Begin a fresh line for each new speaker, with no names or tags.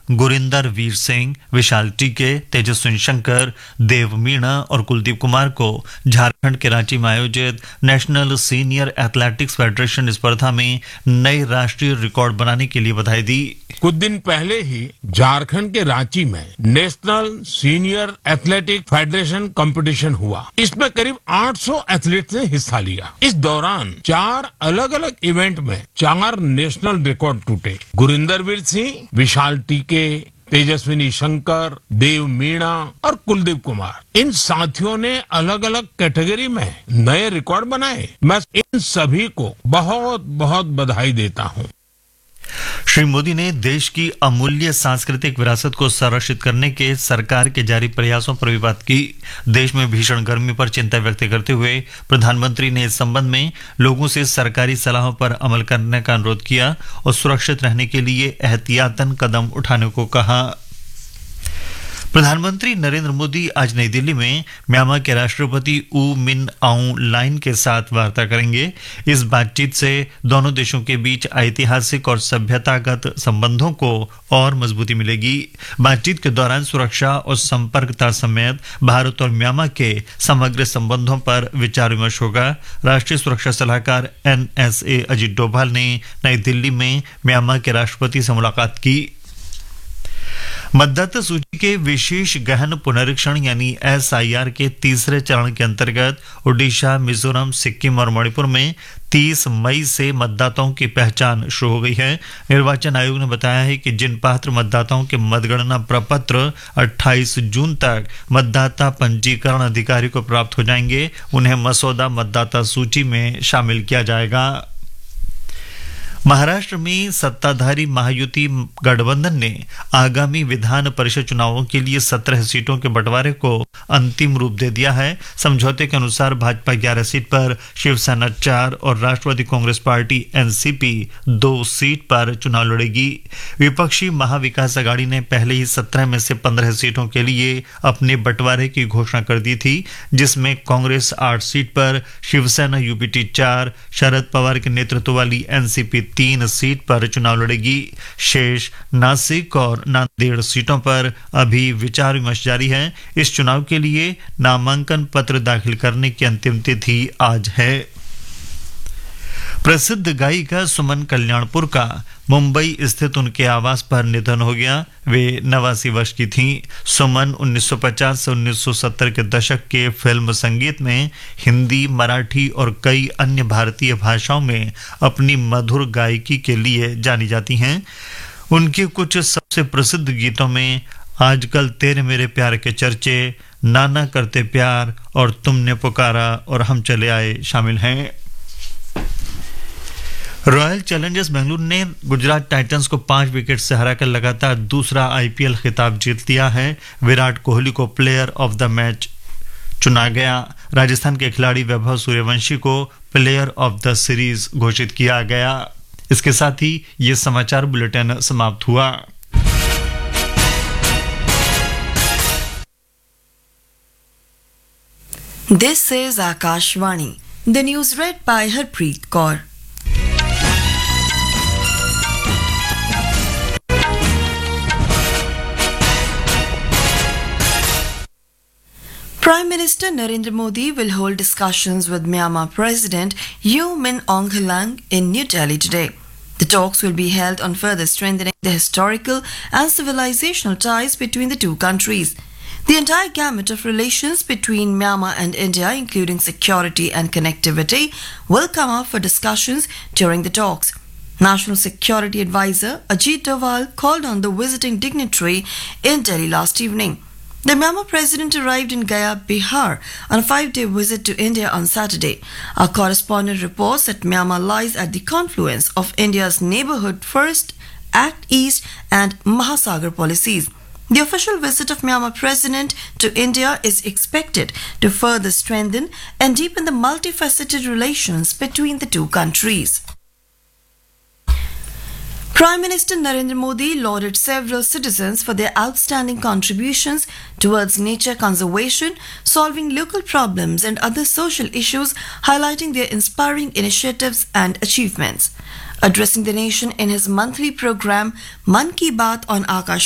गुरिंदर वीर सिंह, विशाल टीके, तेजस्विनी शंकर, देव मीणा और कुलदीप कुमार को झारखंड के रांची में आयोजित नेशनल सीनियर एथलेटिक्स फेडरेशन स्पर्धा में नए राष्ट्रीय रिकॉर्ड बनाने के लिए बधाई दी।
कुछ दिन पहले ही झारखंड के रांची में national senior athletic federation competition हुआ। इसमें करीब 800 एथलीट्स ने हिस्सा लिया। इस दौरान 4 अलग अलग इवेंट में 4 नेशनल रिकॉर्ड टूटे। गुरिंदर वीर सिंह, विशाल टीके, तेजस्विनी शंकर, देव मीणा और कुलदीप कुमार, इन साथियों ने अलग अलग कैटेगरी में नए रिकॉर्ड बनाए। मैं इन सभी को बहुत बहुत बधाई देता हूँ।
श्री मोदी ने देश की अमूल्य सांस्कृतिक विरासत को संरक्षित करने के सरकार के जारी प्रयासों पर भी बात की। देश में भीषण गर्मी पर चिंता व्यक्त करते हुए प्रधानमंत्री ने इस संबंध में लोगों से सरकारी सलाहों पर अमल करने का अनुरोध किया और सुरक्षित रहने के लिए एहतियातन कदम उठाने को कहा। प्रधानमंत्री नरेंद्र मोदी आज नई दिल्ली में म्यांमार के राष्ट्रपति ऊ मिन आउंग लाइन के साथ वार्ता करेंगे। इस बातचीत से दोनों देशों के बीच ऐतिहासिक और सभ्यतागत संबंधों को और मजबूती मिलेगी। बातचीत के दौरान सुरक्षा और संपर्कता समेत भारत और म्यांमार के समग्र संबंधों पर विचार विमर्श होगा। राष्ट्रीय सुरक्षा सलाहकार NSA अजीत डोभाल ने नई दिल्ली में म्यांमार के राष्ट्रपति से मुलाकात की। मतदाता सूची के विशेष गहन पुनरीक्षण यानी SIR के तीसरे चरण के अंतर्गत ओडिशा, मिजोरम, सिक्किम और मणिपुर में 30 मई से मतदाताओं की पहचान शुरू हो गई है। निर्वाचन आयोग ने बताया है कि जिन पात्र मतदाताओं के मतगणना प्रपत्र 28 जून तक मतदाता पंजीकरण अधिकारी को प्राप्त हो जाएंगे, उन्हें मसौदा मतदाता सूची में शामिल किया जाएगा। महाराष्ट्र में सत्ताधारी महायुति गठबंधन ने आगामी विधान परिषद चुनावों के लिए 17 सीटों के बंटवारे को अंतिम रूप दे दिया है। समझौते के अनुसार भाजपा 11 सीट पर, शिवसेना 4 और राष्ट्रवादी कांग्रेस पार्टी NCP 2 सीट पर चुनाव लड़ेगी। विपक्षी महाविकास अघाड़ी ने पहले ही 17 में से 15 सीटों के लिए अपने बंटवारे की घोषणा कर दी थी, जिसमें कांग्रेस 8 सीट पर, शिवसेना UPT 4, शरद पवार के नेतृत्व वाली NCP 3 सीट पर चुनाव लड़ेगी। शेष नासिक और नांदेड़ सीटों पर अभी विचार विमर्श जारी है। इस चुनाव के लिए नामांकन पत्र दाखिल करने की अंतिम तिथि आज है। प्रसिद्ध गायिका सुमन कल्याणपुर का मुंबई स्थित उनके आवास पर निधन हो गया। वे 89 वर्ष की थीं। सुमन 1950 से 1970 के दशक के फिल्म संगीत में हिंदी, मराठी और कई अन्य भारतीय भाषाओं में अपनी मधुर गायकी के लिए जानी जाती हैं। उनके कुछ सबसे प्रसिद्ध गीतों में आजकल तेरे मेरे प्यार के चर्चे, नाना करते प्यार और तुमने पुकारा और हम चले आए शामिल हैं। रॉयल चैलेंजर्स बेंगलुरु ने गुजरात टाइटंस को 5 विकेट से हराकर लगातार दूसरा IPL खिताब जीत लिया है। विराट कोहली को प्लेयर ऑफ द मैच चुना गया। राजस्थान के खिलाड़ी वैभव सूर्यवंशी को प्लेयर ऑफ द सीरीज घोषित किया गया। इसके साथ ही ये समाचार बुलेटिन समाप्त हुआ।
This is Akashvani. The news read by Harpreet Kaur. Prime Minister Narendra Modi will hold discussions with Myanmar President U Min Aung Hlaing in New Delhi today. The talks will be held on further strengthening the historical and civilizational ties between the two countries. The entire gamut of relations between Myanmar and India, including security and connectivity, will come up for discussions during the talks. National Security Advisor Ajit Doval called on the visiting dignitary in Delhi last evening. The Myanmar president arrived in Gaya, Bihar on a 5-day visit to India on Saturday. Our correspondent reports that Myanmar lies at the confluence of India's Neighbourhood First, Act East and Mahasagar policies. The official visit of Myanmar president to India is expected to further strengthen and deepen the multifaceted relations between the two countries. Prime Minister Narendra Modi lauded several citizens for their outstanding contributions towards nature conservation, solving local problems and other social issues, highlighting their inspiring initiatives and achievements. Addressing the nation in his monthly program, Man Ki Baat on Akash